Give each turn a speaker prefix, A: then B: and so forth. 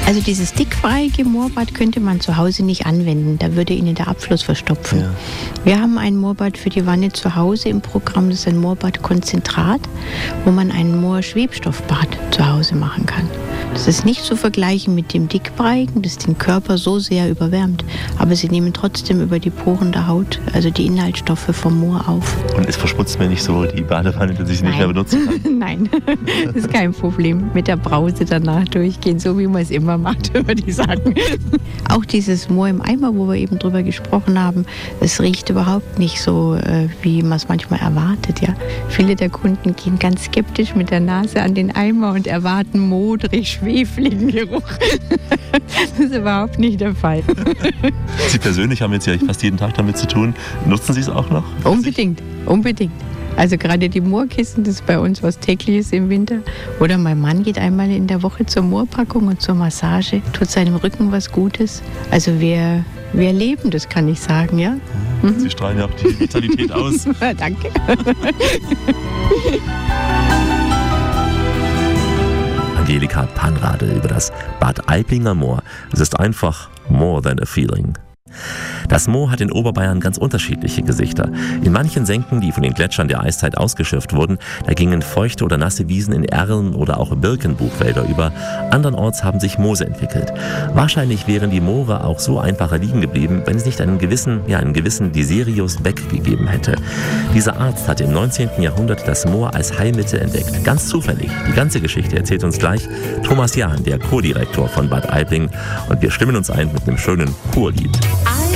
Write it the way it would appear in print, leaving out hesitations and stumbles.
A: Also dieses dickbreiige Moorbad könnte man zu Hause nicht anwenden. Da würde Ihnen der Abfluss verstopfen. Ja. Wir haben ein Moorbad für die Wanne zu Hause im Programm. Das ist ein Moorbadkonzentrat, wo man ein Moor-Schwebstoffbad zu Hause machen kann. Das ist nicht zu vergleichen mit dem dickbreigen, das den Körper so sehr überwärmt. Aber sie nehmen trotzdem über die Poren der Haut, also die Inhaltsstoffe vom Moor auf.
B: Und es verschmutzt mir nicht so die Badewanne, dass ich sie nicht mehr benutzen kann?
A: Nein, das ist kein Problem. Mit der Brause danach durchgehen, so wie man es immer macht, würde ich sagen. Auch dieses Moor im Eimer, wo wir eben drüber gesprochen haben, es riecht überhaupt nicht so, wie man es manchmal erwartet. Ja? Viele der Kunden gehen ganz skeptisch mit der Nase an den Eimer und erwarten modrig, schwefligen Geruch. Das ist überhaupt nicht der Fall.
B: Sie persönlich haben jetzt ja fast jeden Tag damit zu tun. Nutzen Sie es auch noch?
A: Unbedingt. Also gerade die Moorkissen, das ist bei uns was Tägliches im Winter. Oder mein Mann geht einmal in der Woche zur Moorpackung und zur Massage, tut seinem Rücken was Gutes. Also wir leben, das kann ich sagen, ja.
B: Sie strahlen ja auch die Vitalität aus.
A: Danke.
C: Angelika Panrade über das Bad Aiblinger Moor. Es ist einfach more than a feeling. Das Moor hat in Oberbayern ganz unterschiedliche Gesichter. In manchen Senken, die von den Gletschern der Eiszeit ausgeschürft wurden, da gingen feuchte oder nasse Wiesen in Erlen oder auch Birkenbuchwälder über. Andernorts haben sich Moose entwickelt. Wahrscheinlich wären die Moore auch so einfacher liegen geblieben, wenn es nicht einen gewissen Desirius Beck gegeben hätte. Dieser Arzt hatte im 19. Jahrhundert das Moor als Heilmittel entdeckt. Ganz zufällig. Die ganze Geschichte erzählt uns gleich Thomas Jahn, der Kurdirektor von Bad Aibling. Und wir stimmen uns ein mit einem schönen Kurlied.